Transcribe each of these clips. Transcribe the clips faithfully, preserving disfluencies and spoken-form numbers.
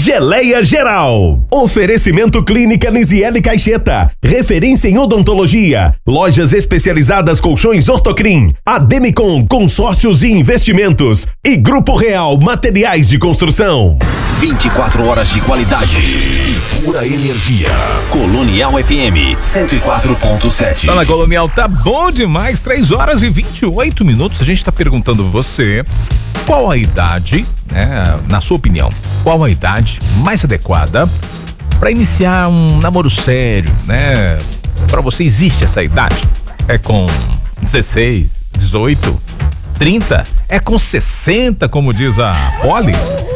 Geleia Geral. Oferecimento Clínica Nisiele Caixeta. Referência em odontologia. Lojas especializadas Colchões Ortocrim. Ademicon Consórcios e Investimentos. E Grupo Real Materiais de Construção. vinte e quatro horas de qualidade e pura energia. Colonial F M cento e quatro ponto sete. Fala, Colonial, tá bom demais. três horas e vinte e oito minutos. A gente tá perguntando você qual a idade, né, na sua opinião, qual a idade mais adequada para iniciar um namoro sério, né? Para você existe essa idade? É com dezesseis, dezoito, trinta? É com sessenta, como diz a Polly?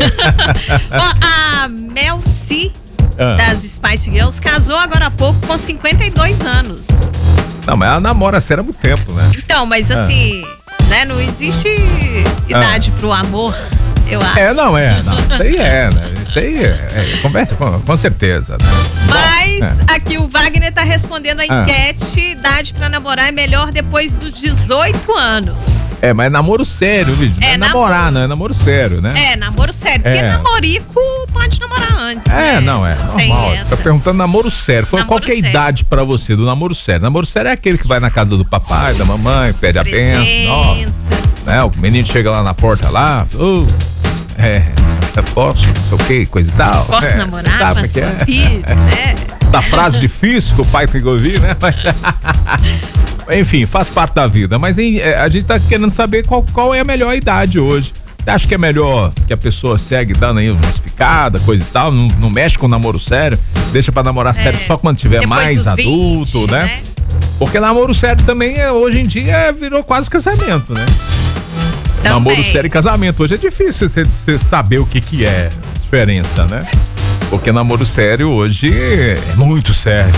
A Mel C Ah. das Spice Girls casou agora há pouco com cinquenta e dois anos. Não, mas ela namora sério há muito tempo, né? Então, mas assim, né, não existe idade pro amor, eu acho. É, não, é, não, isso aí é, né? Isso aí é, é conversa com, com certeza, né? Mas Bom, é. aqui o Wagner tá respondendo a Ah. enquete: idade pra namorar é melhor depois dos dezoito anos. É, mas é namoro sério, vídeo. Não é, É, namorar, namoro. não, é namoro sério, né? É, namoro sério. Porque É. namorico pode namorar antes. É, né? não, é Tem normal. essa. Tá perguntando namoro sério. Qual, qual Namoro que é a sério. idade pra você do namoro sério? Namoro sério é aquele que vai na casa do papai, da mamãe, pede a benção, ó, né? O menino chega lá na porta lá, ô, é, eu posso, não sei o que, coisa e tal. Posso é, namorar tá, com a porque sua é- filha, né? Essa frase difícil que o pai tem que ouvir, né? Mas, enfim, faz parte da vida. Mas hein, é, a gente tá querendo saber qual, qual é a melhor idade hoje. Você acha que é melhor que a pessoa segue dando aí umas picadas, coisa e tal, não, não mexe com namoro sério, deixa pra namorar sério só quando tiver Depois mais dos adulto, vinte, né? né? Porque namoro sério também, é, hoje em dia, virou quase casamento, né? Também. Namoro sério e casamento. Hoje é difícil você, você saber o que que é a diferença, né? Porque namoro sério hoje é muito sério.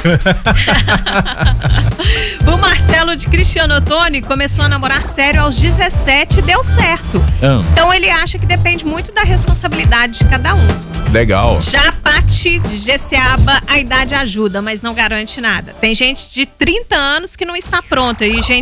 O Marcelo de Cristiano Ottoni começou a namorar sério aos dezessete e deu certo. Ah. Então ele acha que depende muito da responsabilidade de cada um. Legal. Já a Pati de Jeceaba, a idade ajuda, mas não garante nada. Tem gente de trinta anos que não está pronta e gente